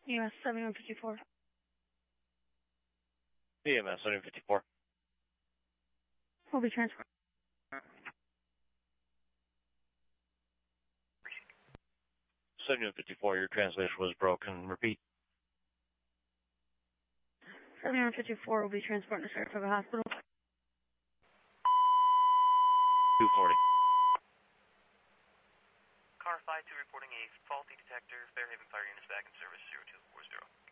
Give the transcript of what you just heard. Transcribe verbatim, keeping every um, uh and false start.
E M S seventy-one fifty-four. E M S seventy-one fifty-four. Will be transferred. seventy-one fifty-four, your translation was broken. Repeat. seventy-one fifty-four will be transported to Saratoga Hospital. two forty. Car five two reporting a faulty detector. Fairhaven Fire Units back in service zero two four zero.